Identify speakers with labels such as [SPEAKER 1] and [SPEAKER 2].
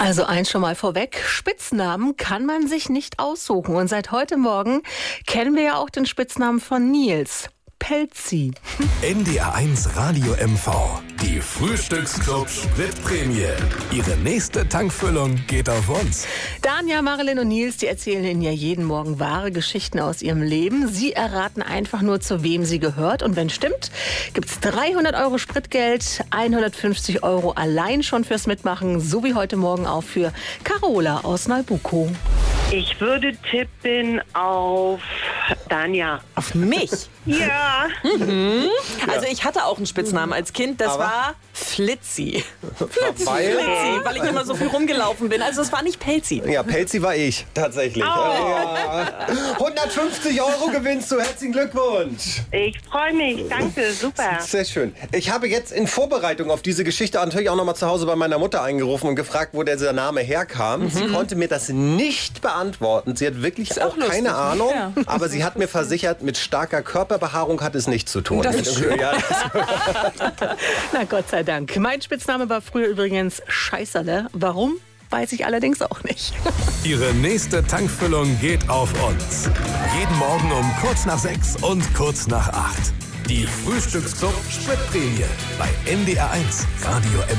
[SPEAKER 1] Also eins schon mal vorweg, Spitznamen kann man sich nicht aussuchen. Und seit heute Morgen kennen wir ja auch den Spitznamen von Nils. Pelzi.
[SPEAKER 2] NDR1 Radio MV. Die Frühstücksclub Spritprämie. Ihre nächste Tankfüllung geht auf uns.
[SPEAKER 1] Danja, Marilyn und Nils, die erzählen Ihnen ja jeden Morgen wahre Geschichten aus ihrem Leben. Sie erraten einfach nur, zu wem sie gehört. Und wenn stimmt, gibt's 300 Euro Spritgeld, 150 Euro allein schon fürs Mitmachen, so wie heute Morgen auch für Carola aus Neubuko.
[SPEAKER 3] Ich würde tippen auf Danja.
[SPEAKER 4] Auf mich?
[SPEAKER 3] Ja.
[SPEAKER 4] Also ich hatte auch einen Spitznamen als Kind, das war Flitzi. Flitzi, weil ich immer so viel rumgelaufen bin. Also es war nicht Pelzi.
[SPEAKER 5] Ja, Pelzi war ich, tatsächlich.
[SPEAKER 3] Oh.
[SPEAKER 5] Ja. 150 Euro gewinnst du, herzlichen Glückwunsch.
[SPEAKER 3] Ich freue mich, danke, super.
[SPEAKER 5] Sehr schön. Ich habe jetzt in Vorbereitung auf diese Geschichte natürlich auch noch mal zu Hause bei meiner Mutter angerufen und gefragt, wo dieser Name herkam. Sie konnte mir das nicht beantworten. Sie hat wirklich auch keine Ahnung, aber sie hat mir versichert, mit starker Körperbehaarung hat es nichts zu tun.
[SPEAKER 4] Das ist schön.
[SPEAKER 5] Ja,
[SPEAKER 1] Na Gott sei Dank. Mein Spitzname war früher übrigens Scheißerle. Warum? Weiß ich allerdings auch nicht.
[SPEAKER 2] Ihre nächste Tankfüllung geht auf uns. Jeden Morgen um kurz nach 6 und kurz nach 8. Die Frühstücksclub Spritprämie bei NDR1 Radio MV.